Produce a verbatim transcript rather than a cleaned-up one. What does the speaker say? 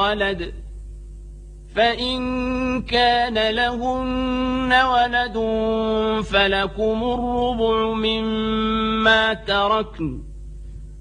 ولد فإن كان لهن ولد فلكم الربع مما تركن